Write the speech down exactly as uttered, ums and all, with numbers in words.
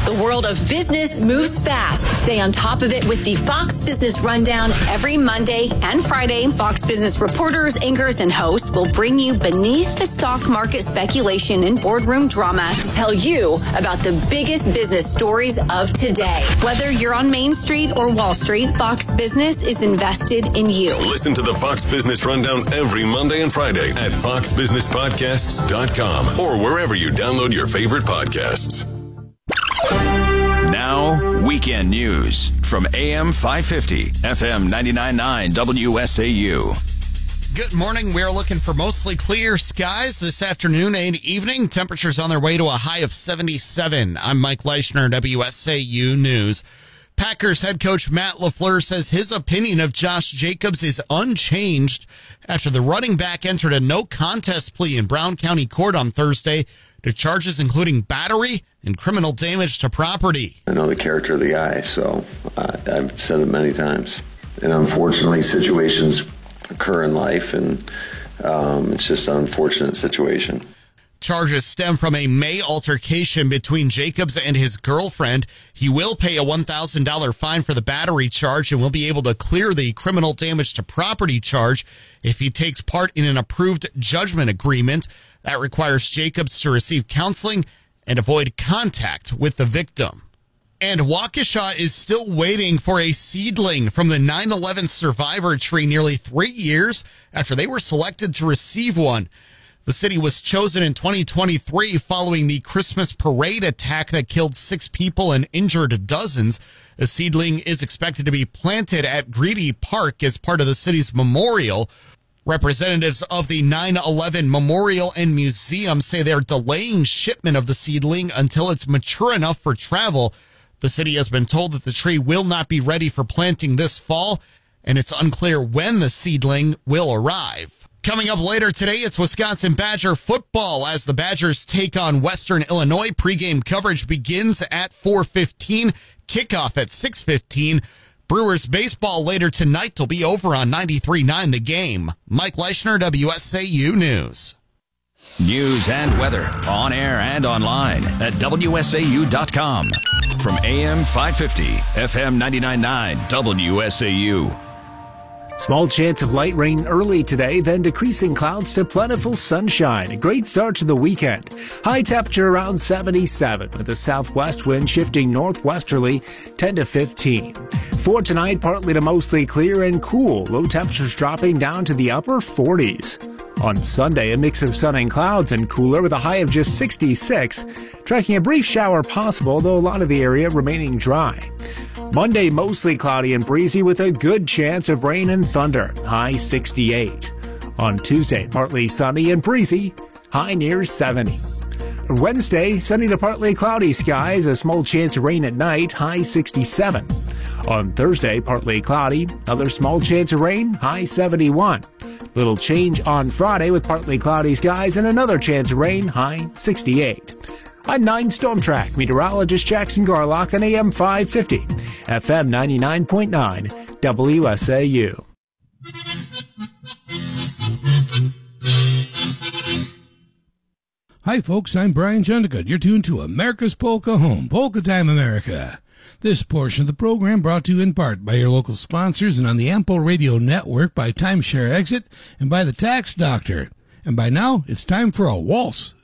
The world of business moves fast. Stay on top of it with the Fox Business Rundown every Monday and Friday. Fox Business reporters, anchors, and hosts will bring you beneath the stock market speculation and boardroom drama to tell you about the biggest business stories of today. Whether you're on Main Street or Wall Street, Fox Business is invested in you. Listen to the Fox Business Rundown every Monday and Friday at fox business podcasts dot com or wherever you download your favorite podcasts. Now, weekend news from A M five fifty, F M ninety-nine point nine W S A U. Good morning. We're looking for mostly clear skies this afternoon and evening. Temperatures on their way to a high of seventy-seven. I'm Mike Leischner, W S A U News. Packers head coach Matt LaFleur says his opinion of Josh Jacobs is unchanged after the running back entered a no contest plea in Brown County Court on Thursday to charges including battery and criminal damage to property. I know the character of the guy, so uh, I've said it many times. And unfortunately, situations occur in life, and um, it's just an unfortunate situation. Charges stem from a May altercation between Jacobs and his girlfriend. He will pay a one thousand dollars fine for the battery charge and will be able to clear the criminal damage to property charge if he takes part in an approved judgment agreement. That requires Jacobs to receive counseling and avoid contact with the victim. And Waukesha is still waiting for a seedling from the nine eleven survivor tree nearly three years after they were selected to receive one. The city was chosen in twenty twenty-three following the Christmas parade attack that killed six people and injured dozens. A seedling is expected to be planted at Greedy Park as part of the city's memorial. Representatives of the nine eleven Memorial and Museum say they're delaying shipment of the seedling until it's mature enough for travel. The city has been told that the tree will not be ready for planting this fall, and it's unclear when the seedling will arrive. Coming up later today, it's Wisconsin Badger football as the Badgers take on Western Illinois. Pregame coverage begins at four fifteen, kickoff at six fifteen. Brewers baseball later tonight will be over on ninety-three point nine The Game. Mike Leischner, W S A U News. News and weather on air and online at W S A U dot com. From A M five fifty, F M ninety-nine point nine W S A U. Small chance of light rain early today, then decreasing clouds to plentiful sunshine. A great start to the weekend. High temperature around seventy-seven with a southwest wind shifting northwesterly ten to fifteen. For tonight, partly to mostly clear and cool. Low temperatures dropping down to the upper forties. On Sunday, a mix of sun and clouds and cooler with a high of just sixty-six. Tracking a brief shower possible, though a lot of the area remaining dry. Monday, mostly cloudy and breezy with a good chance of rain and thunder, high sixty-eight. On Tuesday, partly sunny and breezy, high near seventy. Wednesday, sunny to partly cloudy skies, a small chance of rain at night, high sixty-seven. On Thursday, partly cloudy, another small chance of rain, high seventy-one. Little change on Friday with partly cloudy skies and another chance of rain, high sixty-eight. I'm nine Stone Track meteorologist Jackson Garlock on A M five fifty, F M ninety-nine point nine W S A U. Hi folks, I'm Brian Jundigut. You're tuned to America's Polka Home, Polka Time America. This portion of the program brought to you in part by your local sponsors and on the Ample Radio Network by Timeshare Exit and by the Tax Doctor. And by now, it's time for a waltz.